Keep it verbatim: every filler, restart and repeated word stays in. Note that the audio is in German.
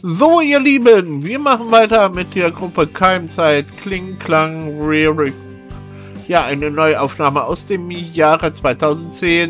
So, ihr Lieben, wir machen weiter mit der Gruppe Keimzeit, Kling, Klang, Lyric. Ja, eine Neuaufnahme aus dem Jahre zweitausendzehn.